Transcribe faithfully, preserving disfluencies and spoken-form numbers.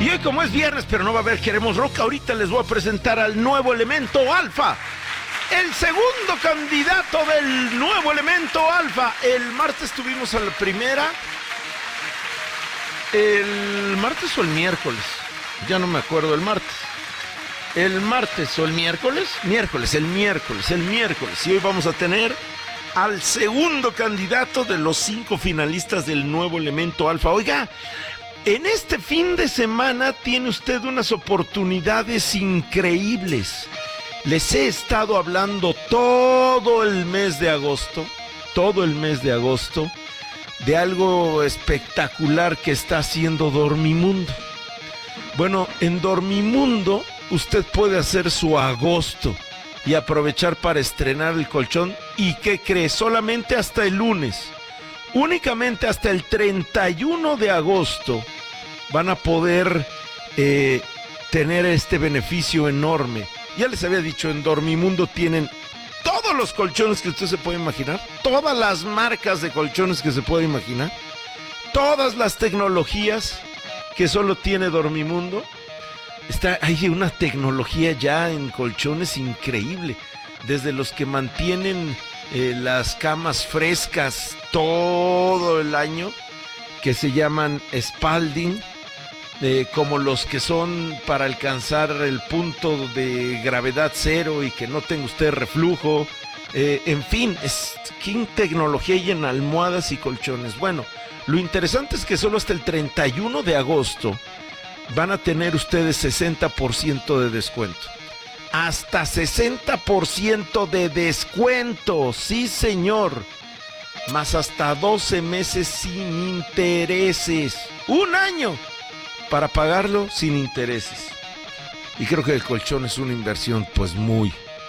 Y hoy, como es viernes, pero no va a haber Queremos Rock, ahorita les voy a presentar al nuevo elemento Alfa. El segundo candidato del nuevo elemento Alfa. El martes tuvimos a la primera. El martes o el miércoles. Ya no me acuerdo, el martes. El martes o el miércoles. Miércoles, el miércoles, el miércoles. Y hoy vamos a tener al segundo candidato de los cinco finalistas del nuevo elemento Alfa. Oiga, en este fin de semana tiene usted unas oportunidades increíbles. Les he estado hablando todo el mes de agosto, todo el mes de agosto, de algo espectacular que está haciendo Dormimundo. Bueno, en Dormimundo usted puede hacer su agosto y aprovechar para estrenar el colchón. ¿Y qué cree? Solamente hasta el lunes. Únicamente hasta el treinta y uno de agosto van a poder eh, tener este beneficio enorme. Ya les había dicho, en Dormimundo tienen todos los colchones que usted se puede imaginar, todas las marcas de colchones que se puede imaginar, todas las tecnologías que solo tiene Dormimundo. Está, hay una tecnología ya en colchones increíble, desde los que mantienen eh, las camas frescas todo el año, que se llaman Spalding, eh, como los que son para alcanzar el punto de gravedad cero y que no tenga usted reflujo, eh, en fin, es, ¿qué tecnología hay en almohadas y colchones? Bueno, lo interesante es que solo hasta el treinta y uno de agosto van a tener ustedes sesenta por ciento de descuento. Hasta sesenta por ciento de descuento, sí señor. Más hasta doce meses sin intereses. Un año para pagarlo sin intereses. Y creo que el colchón es una inversión pues muy,